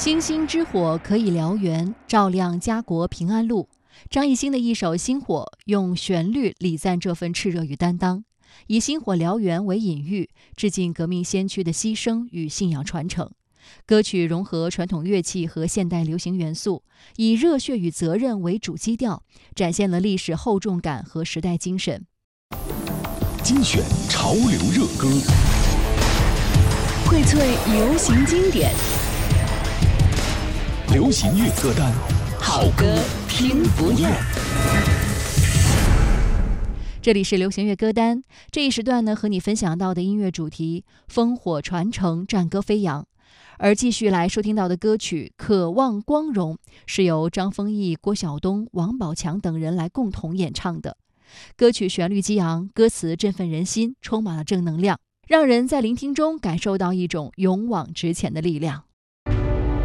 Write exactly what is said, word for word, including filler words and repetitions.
星星之火可以燎原，照亮家国平安路。张艺兴的一首《星火》用旋律礼赞这份炽热与担当，以星火燎原为隐喻，致敬革命先驱的牺牲与信仰传承。歌曲融合传统乐器和现代流行元素，以热血与责任为主基调，展现了历史厚重感和时代精神。 精选潮流热歌， 荟萃流行经典， 流行乐歌单， 好歌听不厌。 这里是流行乐歌单，这一时段呢，和你分享到的音乐主题烽火传承，战歌飞扬。而继续来收听到的歌曲《渴望光荣》是由张丰毅、郭晓东、王宝强等人来共同演唱的。歌曲旋律激昂，歌词振奋人心，充满了正能量，让人在聆听中感受到一种勇往直前的力量。